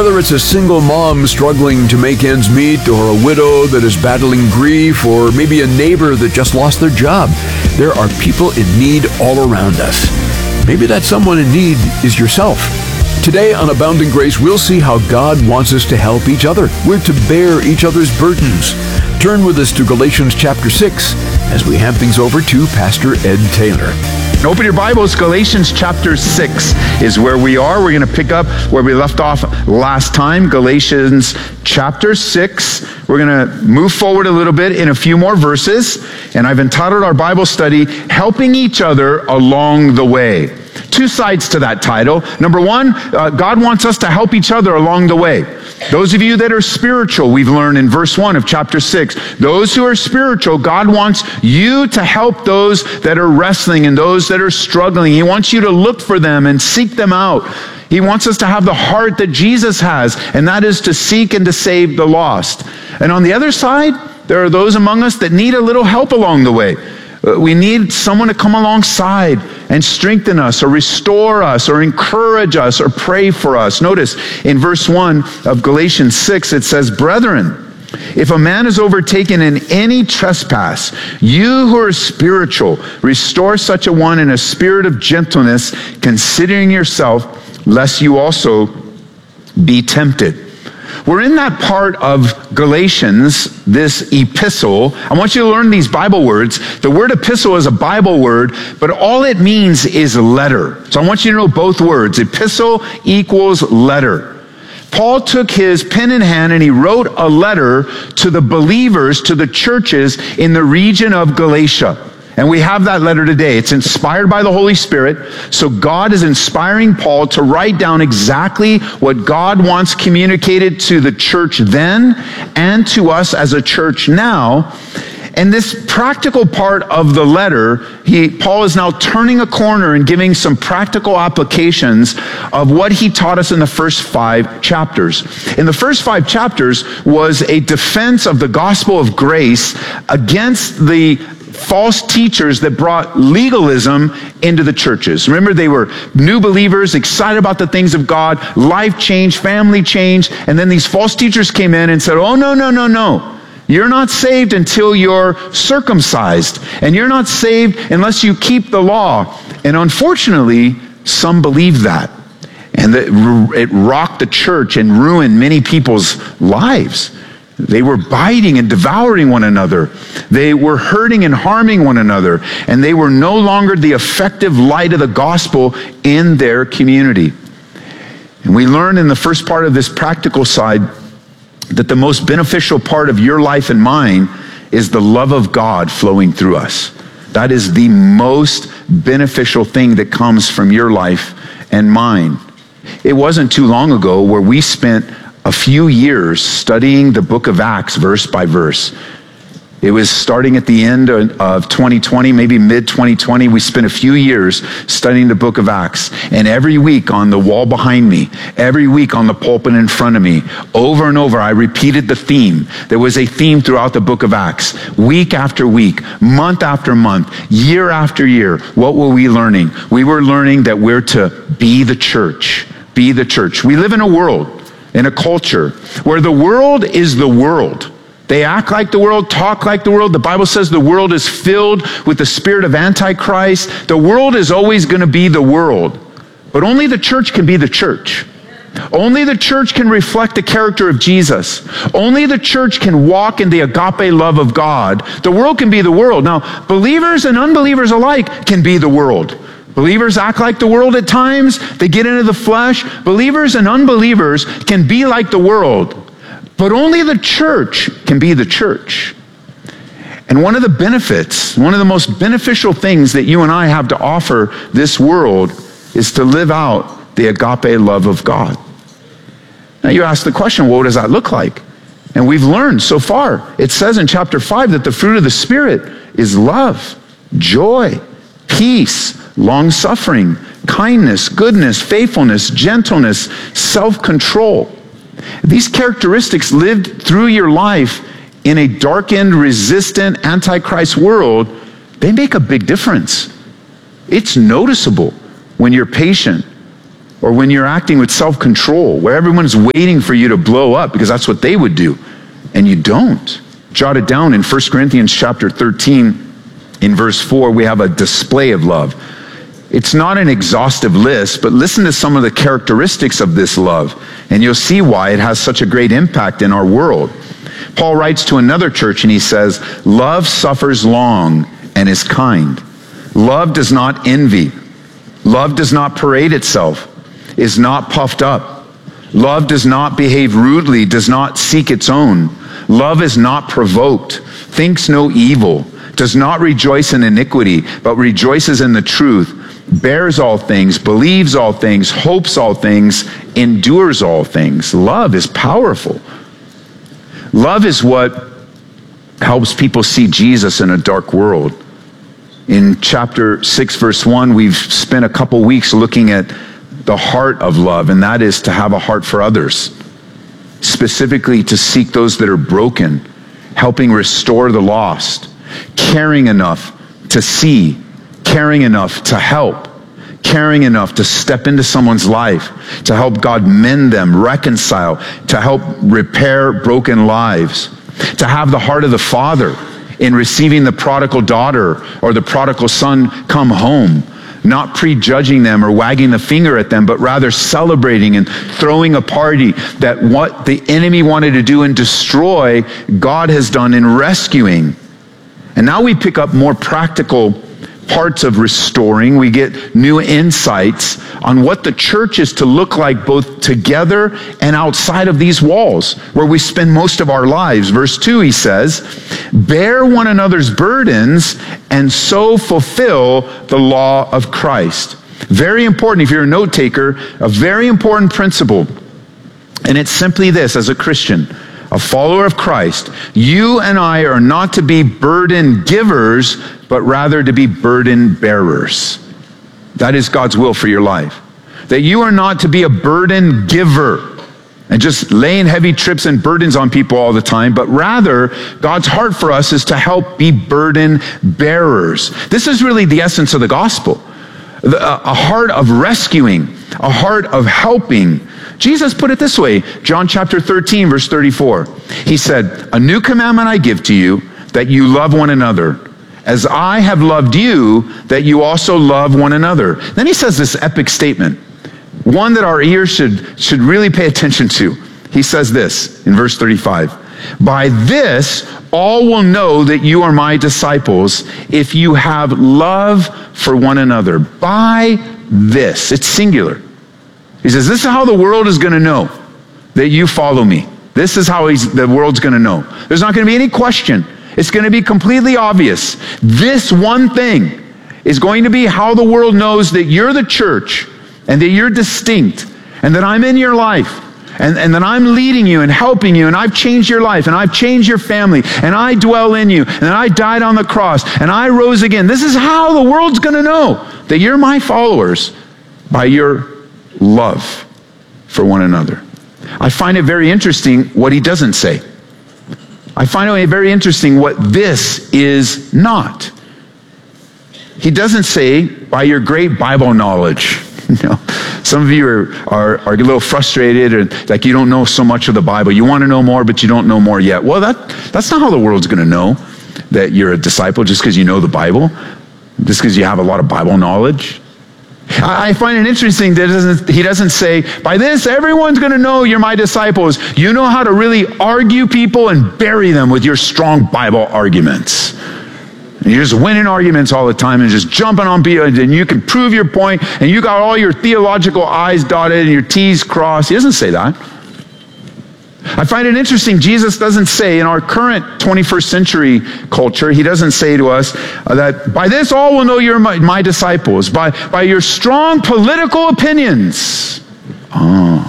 Whether it's a single mom struggling to make ends meet, or a widow that is battling grief, or maybe a neighbor that just lost their job, there are people in need all around us. Maybe that someone in need is yourself. Today on Abounding Grace, we'll see how God wants us to help each other. We're to bear each other's burdens. Turn with us to Galatians chapter 6 as we hand things over to Pastor Ed Taylor. Open your Bibles. Galatians chapter 6 is where we are. We're going to pick up where we left off last time. Galatians chapter 6. We're going to move forward a little bit in a few more verses. And I've entitled our Bible study, Helping Each Other Along the Way. Two sides to that title. Number one, God wants us to help each other along the way. Those of you that are spiritual, we've learned in verse 1 of chapter 6, those who are spiritual, God wants you to help those that are wrestling and those that are struggling. He wants you to look for them and seek them out. He wants us to have the heart that Jesus has, and that is to seek and to save the lost. And on the other side, there are those among us that need a little help along the way. We need someone to come alongside and strengthen us or restore us or encourage us or pray for us. Notice in verse 1 of Galatians 6, it says, Brethren, if a man is overtaken in any trespass, you who are spiritual, restore such a one in a spirit of gentleness, considering yourself, lest you also be tempted. We're in that part of Galatians, this epistle. I want you to learn these Bible words. The word epistle is a Bible word, but all it means is letter. So I want you to know both words. Epistle equals letter. Paul took his pen in hand and he wrote a letter to the believers, to the churches in the region of Galatia. And we have that letter today. It's inspired by the Holy Spirit. So God is inspiring Paul to write down exactly what God wants communicated to the church then and to us as a church now. And this practical part of the letter, Paul is now turning a corner and giving some practical applications of what he taught us in the first 5 chapters. In the first 5 chapters was a defense of the gospel of grace against the false teachers that brought legalism into the churches. Remember, they were new believers, excited about the things of God, life change, family change, and then these false teachers came in and said, oh, no. You're not saved until you're circumcised, and you're not saved unless you keep the law. And unfortunately, some believed that. And it rocked the church and ruined many people's lives. They were biting and devouring one another. They were hurting and harming one another. And they were no longer the effective light of the gospel in their community. And we learned in the first part of this practical side that the most beneficial part of your life and mine is the love of God flowing through us. That is the most beneficial thing that comes from your life and mine. It wasn't too long ago where we spent a few years studying the book of Acts verse by verse. It was starting at the end of 2020, maybe mid-2020. We spent a few years studying the book of Acts. And every week on the wall behind me, every week on the pulpit in front of me, over and over, I repeated the theme. There was a theme throughout the book of Acts. Week after week, month after month, year after year. What were we learning? We were learning that we're to be the church. Be the church. We live in a world, in a culture where the world is the world. They act like the world, talk like the world. The Bible says the world is filled with the spirit of Antichrist. The world is always going to be the world. But only the church can be the church. Only the church can reflect the character of Jesus. Only the church can walk in the agape love of God. The world can be the world. Now, believers and unbelievers alike can be the world. Believers act like the world at times. They get into the flesh. Believers and unbelievers can be like the world. But only the church can be the church. And one of the benefits, one of the most beneficial things that you and I have to offer this world is to live out the agape love of God. Now you ask the question, well, what does that look like? And we've learned so far. It says in chapter 5 that the fruit of the Spirit is love, joy, peace, long-suffering, kindness, goodness, faithfulness, gentleness, self-control. These characteristics lived through your life in a darkened, resistant, antichrist world, they make a big difference. It's noticeable when you're patient, or when you're acting with self-control, where everyone's waiting for you to blow up because that's what they would do, and you don't. Jot it down in 1 Corinthians chapter 13, in verse 4, we have a display of love. It's not an exhaustive list, but listen to some of the characteristics of this love, and you'll see why it has such a great impact in our world. Paul writes to another church and he says, love suffers long and is kind. Love does not envy. Love does not parade itself, is not puffed up. Love does not behave rudely, does not seek its own. Love is not provoked, thinks no evil, does not rejoice in iniquity, but rejoices in the truth, bears all things, believes all things, hopes all things, endures all things. Love is powerful. Love is what helps people see Jesus in a dark world. In chapter 6, verse 1, we've spent a couple weeks looking at the heart of love, and that is to have a heart for others, specifically to seek those that are broken, helping restore the lost, caring enough to see, caring enough to help, caring enough to step into someone's life, to help God mend them, reconcile, to help repair broken lives, to have the heart of the Father in receiving the prodigal daughter or the prodigal son come home, not prejudging them or wagging the finger at them, but rather celebrating and throwing a party that what the enemy wanted to do and destroy, God has done in rescuing. And now we pick up more practical parts of restoring. We get new insights on what the church is to look like both together and outside of these walls where we spend most of our lives. Verse 2, he says, bear one another's burdens and so fulfill the law of Christ. Very important, if you're a note taker, a very important principle. And it's simply this: as a Christian, a follower of Christ, you and I are not to be burden givers, but rather to be burden bearers. That is God's will for your life. That you are not to be a burden giver and just laying heavy trips and burdens on people all the time, but rather God's heart for us is to help be burden bearers. This is really the essence of the gospel. A heart of rescuing, a heart of helping. Jesus put it this way, John chapter 13, verse 34. He said, a new commandment I give to you, that you love one another. As I have loved you, that you also love one another. Then he says this epic statement, one that our ears should really pay attention to. He says this in verse 35. By this, all will know that you are my disciples if you have love for one another. By this, it's singular. He says, this is how the world is going to know that you follow me. This is how the world's going to know. There's not going to be any question. It's going to be completely obvious. This one thing is going to be how the world knows that you're the church and that you're distinct and that I'm in your life and that I'm leading you and helping you and I've changed your life and I've changed your family and I dwell in you and I died on the cross and I rose again. This is how the world's going to know that you're my followers, by your love for one another. I find it very interesting what he doesn't say. I find it very interesting what this is not. He doesn't say, by your great Bible knowledge. You know, some of you are a little frustrated, or like you don't know so much of the Bible. You want to know more, but you don't know more yet. Well, that's not how the world's going to know that you're a disciple, just because you know the Bible, just because you have a lot of Bible knowledge. I find it interesting that he doesn't say, by this, everyone's going to know you're my disciples. You know how to really argue people and bury them with your strong Bible arguments. And you're just winning arguments all the time and just jumping on people, and you can prove your point, and you got all your theological I's dotted and your T's crossed. He doesn't say that. I find it interesting, Jesus doesn't say, in our current 21st century culture, he doesn't say to us that by this all will know you're my disciples, by your strong political opinions. Oh,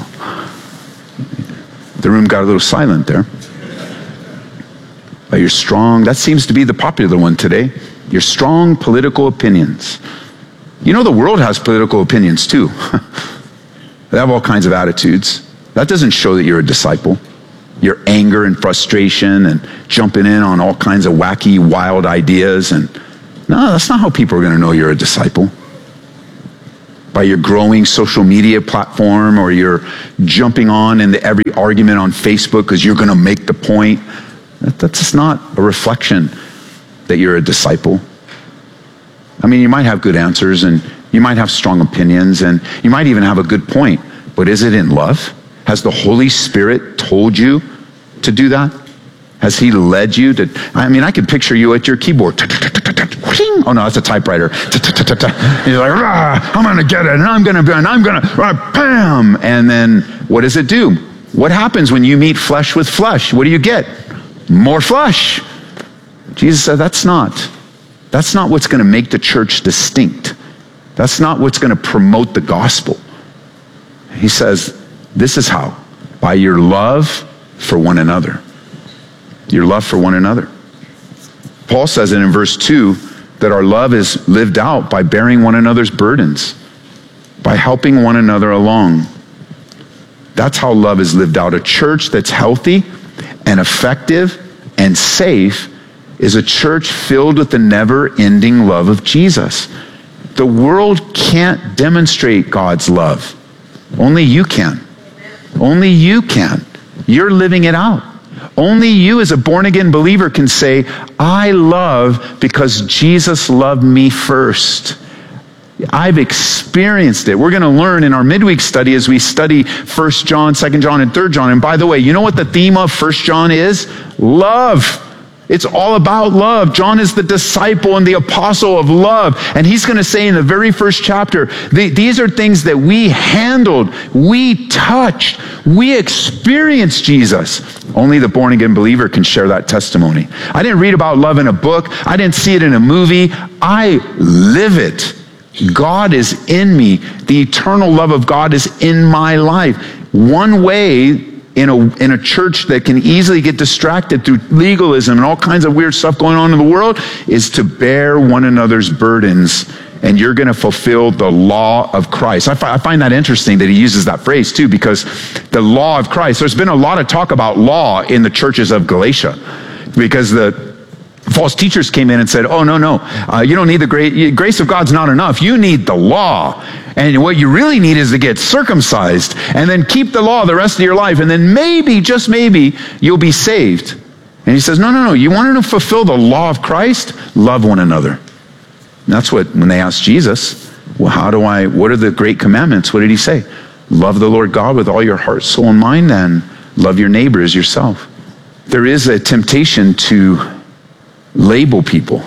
the room got a little silent there. By your strong, that seems to be the popular one today, your strong political opinions. You know, the world has political opinions too. They have all kinds of attitudes. That doesn't show that you're a disciple. Your anger and frustration and jumping in on all kinds of wacky, wild ideas. And no, that's not how people are going to know you're a disciple. by your growing social media platform, or you're jumping on into every argument on Facebook because you're going to make the point. That's just not a reflection that you're a disciple. I mean, you might have good answers and you might have strong opinions and you might even have a good point, but is it in love? Has the Holy Spirit told you to do that? Has he led you to? I mean, I can picture you at your keyboard. Oh no, that's a typewriter. You're like, I'm going to get it, and I'm going to, bam. And then what does it do? What happens when you meet flesh with flesh? What do you get? More flesh. Jesus said, that's not what's going to make the church distinct. That's not what's going to promote the gospel. He says, this is how, by your love for one another. Your love for one another. Paul says it in verse 2 that our love is lived out by bearing one another's burdens, by helping one another along. That's how love is lived out. A church that's healthy and effective and safe is a church filled with the never-ending love of Jesus. The world can't demonstrate God's love. Only you can. Only you can. You're living it out. Only you as a born-again believer can say, I love because Jesus loved me first. I've experienced it. We're going to learn in our midweek study as we study 1 John, 2 John, and 3 John. And by the way, you know what the theme of 1 John is? Love. It's all about love. John is the disciple and the apostle of love. And he's going to say in the very first chapter, these are things that we handled, we touched, we experienced Jesus. Only the born-again believer can share that testimony. I didn't read about love in a book. I didn't see it in a movie. I live it. God is in me. The eternal love of God is in my life. One way in a church that can easily get distracted through legalism and all kinds of weird stuff going on in the world is to bear one another's burdens, and you're going to fulfill the law of Christ. I find that interesting that he uses that phrase too, because the law of Christ, there's been a lot of talk about law in the churches of Galatia, because the false teachers came in and said, oh, no, you don't need the grace of God's not enough. You need the law. And what you really need is to get circumcised and then keep the law the rest of your life. And then maybe, just maybe, you'll be saved. And he says, no. You want to fulfill the law of Christ? Love one another. And that's what, when they asked Jesus, well, what are the great commandments? What did he say? Love the Lord God with all your heart, soul, and mind, and love your neighbor as yourself. There is a temptation to label people.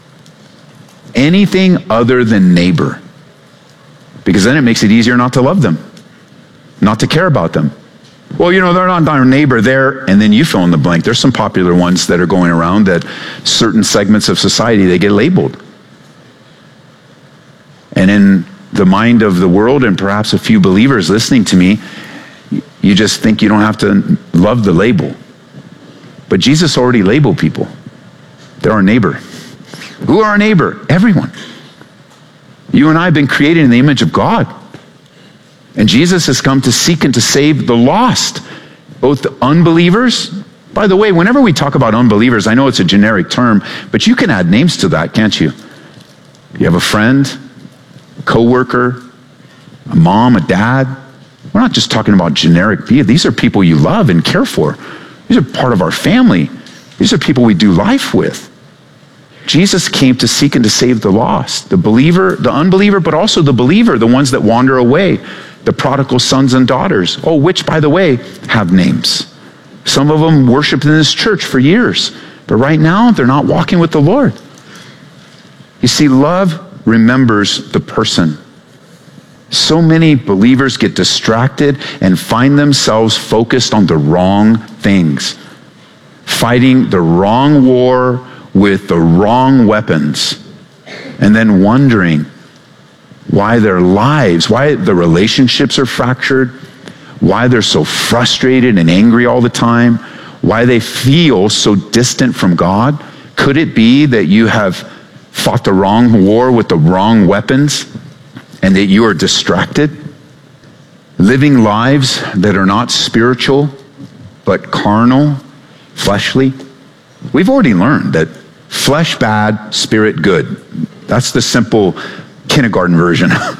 Anything other than neighbor. Because then it makes it easier not to love them, not to care about them. Well, they're not our neighbor there, and then you fill in the blank. There's some popular ones that are going around that certain segments of society, they get labeled. And in the mind of the world, and perhaps a few believers listening to me, you just think you don't have to love the label. But Jesus already labeled people. They're our neighbor. Who are our neighbor? Everyone. You and I have been created in the image of God. And Jesus has come to seek and to save the lost, both the unbelievers. By the way, whenever we talk about unbelievers, I know it's a generic term, but you can add names to that, can't you? You have a friend, a coworker, a mom, a dad. We're not just talking about generic people. These are people you love and care for. These are part of our family. These are people we do life with. Jesus came to seek and to save the lost, the believer, the unbeliever, but also the believer, the ones that wander away, the prodigal sons and daughters. Oh, which, by the way, have names. Some of them worshiped in this church for years, but right now they're not walking with the Lord. You see, love remembers the person. So many believers get distracted and find themselves focused on the wrong things, fighting the wrong war with the wrong weapons, and then wondering why their lives, why the relationships are fractured, why they're so frustrated and angry all the time, why they feel so distant from God. Could it be that you have fought the wrong war with the wrong weapons and that you are distracted, living lives that are not spiritual but carnal, fleshly? We've already learned that flesh bad, spirit good. That's the simple kindergarten version.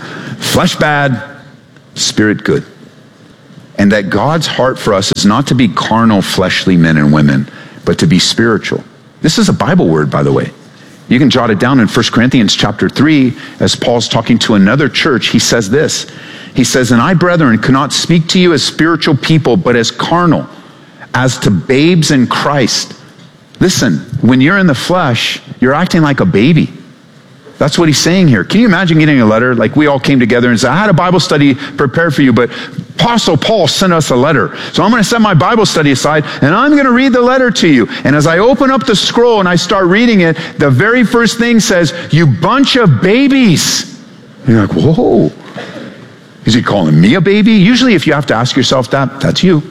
Flesh bad, spirit good. And that God's heart for us is not to be carnal, fleshly men and women, but to be spiritual. This is a Bible word, by the way. You can jot it down in 1 Corinthians chapter 3, as Paul's talking to another church. He says this. He says, "And I, brethren, cannot speak to you as spiritual people, but as carnal, as to babes in Christ." Listen, when you're in the flesh, you're acting like a baby. That's what he's saying here. Can you imagine getting a letter? Like we all came together and said, "I had a Bible study prepared for you, but Apostle Paul sent us a letter. So I'm going to set my Bible study aside and I'm going to read the letter to you." And as I open up the scroll and I start reading it, the very first thing says, "You bunch of babies." And you're like, whoa. Is he calling me a baby? Usually if you have to ask yourself that, that's you.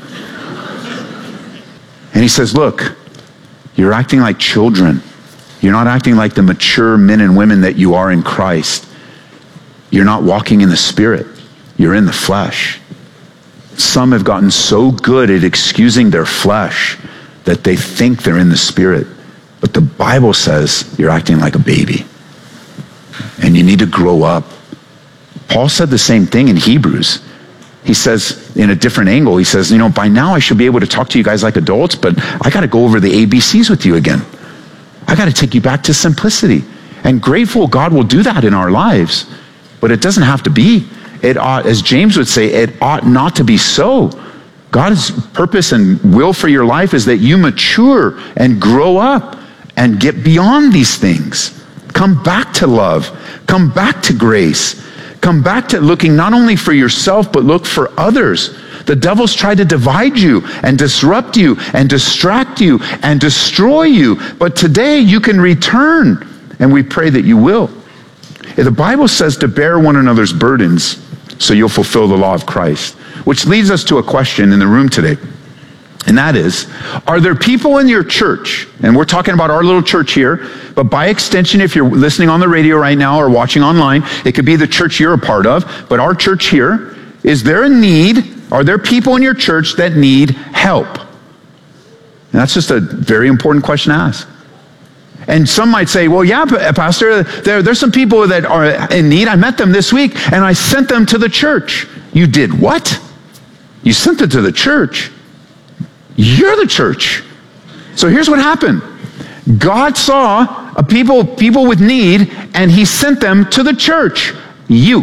And he says, look, you're acting like children. You're not acting like the mature men and women that you are in Christ. You're not walking in the Spirit. You're in the flesh. Some have gotten so good at excusing their flesh that they think they're in the Spirit. But the Bible says you're acting like a baby. And you need to grow up. Paul said the same thing in Hebrews. He says, in a different angle, he says, by now I should be able to talk to you guys like adults, but I got to go over the ABCs with you again. I got to take you back to simplicity. And grateful God will do that in our lives. But it doesn't have to be. It ought, as James would say, it ought not to be so. God's purpose and will for your life is that you mature and grow up and get beyond these things. Come back to love. Come back to grace. Come back to looking not only for yourself, but look for others. The devil's tried to divide you and disrupt you and distract you and destroy you. But today you can return, and we pray that you will. The Bible says to bear one another's burdens so you'll fulfill the law of Christ, which leads us to a question in the room today. And that is, are there people in your church, and we're talking about our little church here, but by extension, if you're listening on the radio right now or watching online, it could be the church you're a part of, but our church here, is there a need? Are there people in your church that need help? And that's just a very important question to ask. And some might say, well, yeah, Pastor, there's some people that are in need. I met them this week, and I sent them to the church. You did what? You sent them to the church. You're the church. So here's what happened. God saw a people with need, and he sent them to the church. You.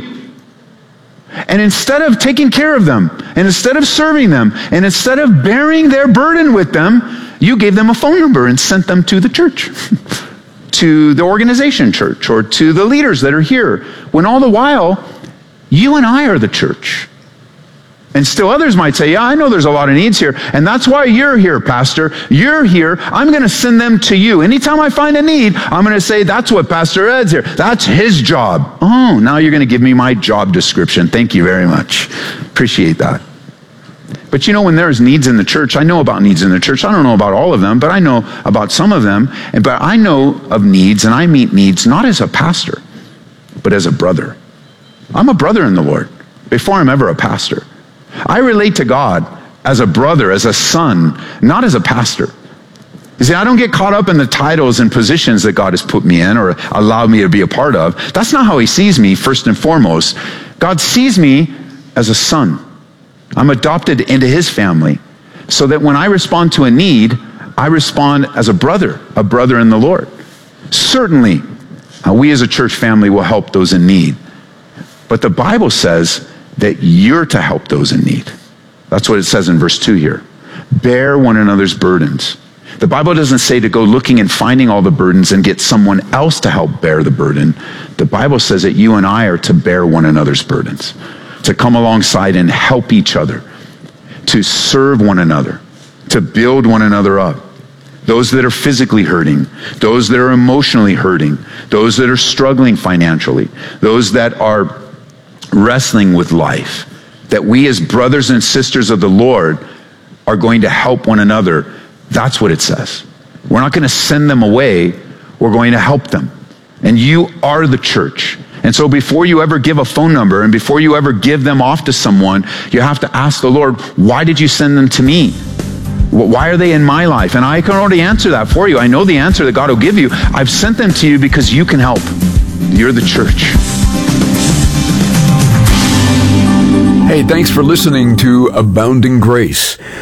And instead of taking care of them, and instead of serving them, and instead of bearing their burden with them, you gave them a phone number and sent them to the church, to the organization church, or to the leaders that are here, when all the while, you and I are the church. And still others might say, yeah, I know there's a lot of needs here, and that's why you're here, Pastor. You're here. I'm going to send them to you. Anytime I find a need, I'm going to say, that's what Pastor Ed's here. That's his job. Oh, now you're going to give me my job description. Thank you very much. Appreciate that. But when there's needs in the church, I know about needs in the church. I don't know about all of them, but I know about some of them. But I know of needs, and I meet needs not as a pastor, but as a brother. I'm a brother in the Lord before I'm ever a pastor. I relate to God as a brother, as a son, not as a pastor. You see, I don't get caught up in the titles and positions that God has put me in or allowed me to be a part of. That's not how he sees me, first and foremost. God sees me as a son. I'm adopted into his family so that when I respond to a need, I respond as a brother in the Lord. Certainly, we as a church family will help those in need. But the Bible says that you're to help those in need. That's what it says in verse 2 here. Bear one another's burdens. The Bible doesn't say to go looking and finding all the burdens and get someone else to help bear the burden. The Bible says that you and I are to bear one another's burdens, to come alongside and help each other, to serve one another, to build one another up. Those that are physically hurting, those that are emotionally hurting, those that are struggling financially, those that are wrestling with life, that we as brothers and sisters of the Lord are going to help one another. That's what it says. We're not going to send them away. We're going to help them. And you are the church. And so before you ever give a phone number and before you ever give them off to someone, you have to ask the Lord, why did you send them to me? Why are they in my life? And I can already answer that for you. I know the answer that God will give you. I've sent them to you because you can help. You're the church. Hey, thanks for listening to Abounding Grace.